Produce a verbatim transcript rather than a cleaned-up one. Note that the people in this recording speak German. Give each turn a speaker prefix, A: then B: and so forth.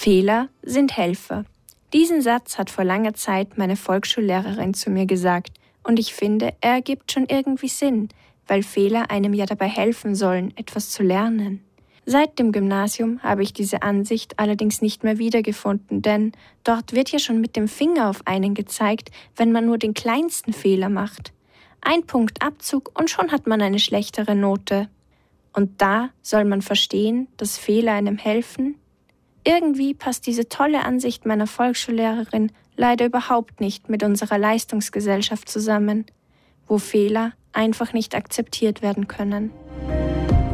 A: Fehler sind Helfer. Diesen Satz hat vor langer Zeit meine Volksschullehrerin zu mir gesagt und ich finde, er ergibt schon irgendwie Sinn, weil Fehler einem ja dabei helfen sollen, etwas zu lernen. Seit dem Gymnasium habe ich diese Ansicht allerdings nicht mehr wiedergefunden, denn dort wird ja schon mit dem Finger auf einen gezeigt, wenn man nur den kleinsten Fehler macht. Ein Punkt Abzug und schon hat man eine schlechtere Note. Und da soll man verstehen, dass Fehler einem helfen? Irgendwie passt diese tolle Ansicht meiner Volksschullehrerin leider überhaupt nicht mit unserer Leistungsgesellschaft zusammen, wo Fehler einfach nicht akzeptiert werden können.